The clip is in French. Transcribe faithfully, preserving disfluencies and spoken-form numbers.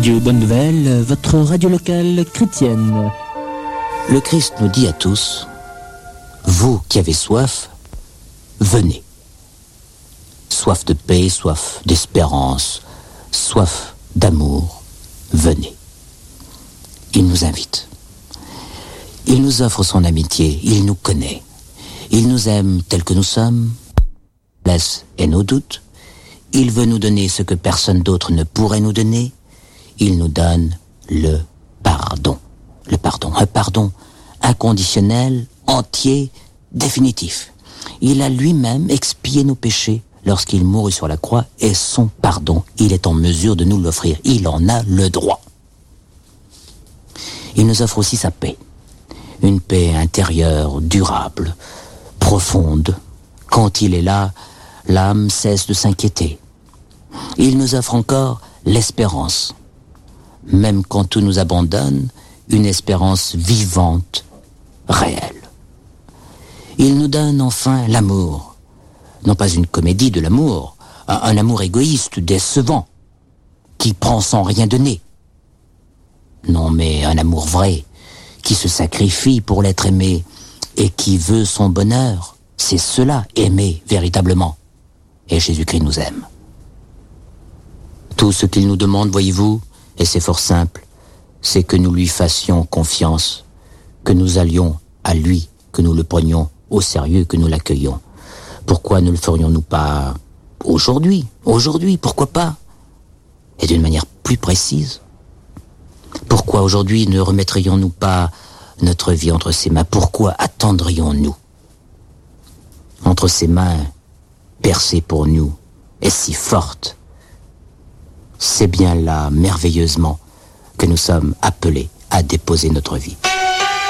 Radio Bonne Nouvelle, votre radio locale chrétienne. Le Christ nous dit à tous, vous qui avez soif, venez. Soif de paix, soif d'espérance, soif d'amour, venez. Il nous invite. Il nous offre son amitié, il nous connaît. Il nous aime tels que nous sommes, laisse et nos doutes. Il veut nous donner ce que personne d'autre ne pourrait nous donner. Il nous donne le pardon. Le pardon, un pardon inconditionnel, entier, définitif. Il a lui-même expié nos péchés lorsqu'il mourut sur la croix, et son pardon, il est en mesure de nous l'offrir. Il en a le droit. Il nous offre aussi sa paix. Une paix intérieure, durable, profonde. Quand il est là, l'âme cesse de s'inquiéter. Il nous offre encore l'espérance. Même quand tout nous abandonne, une espérance vivante, réelle. Il nous donne enfin l'amour. Non pas une comédie de l'amour, un, un amour égoïste, décevant, qui prend sans rien donner. Non, mais un amour vrai, qui se sacrifie pour l'être aimé et qui veut son bonheur. C'est cela, aimer véritablement. Et Jésus-Christ nous aime. Tout ce qu'il nous demande, voyez-vous, et c'est fort simple, c'est que nous lui fassions confiance, que nous allions à lui, que nous le prenions au sérieux, que nous l'accueillions. Pourquoi ne le ferions-nous pas aujourd'hui? Aujourd'hui, pourquoi pas? Et d'une manière plus précise. Pourquoi aujourd'hui ne remettrions-nous pas notre vie entre ses mains? Pourquoi attendrions-nous? Entre ses mains, percées pour nous, et si fortes. C'est bien là, merveilleusement, que nous sommes appelés à déposer notre vie.